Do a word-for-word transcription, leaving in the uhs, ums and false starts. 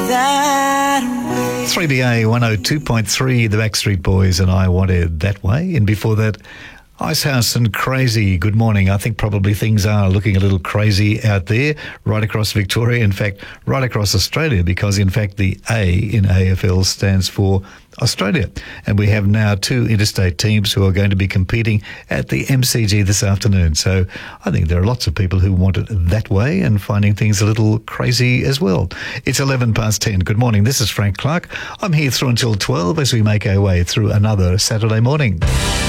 that way. three B A one oh two point three, the Backstreet Boys and I Want It That Way. And before that, Icehouse and Crazy. Good morning. I think probably things are looking a little crazy out there, right across Victoria, in fact, right across Australia, because in fact the A in A F L stands for Australia. And we have now two interstate teams who are going to be competing at the M C G this afternoon. So I think there are lots of people who want it that way and finding things a little crazy as well. It's eleven past ten. Good morning. This is Frank Clark. I'm here through until twelve as we make our way through another Saturday morning.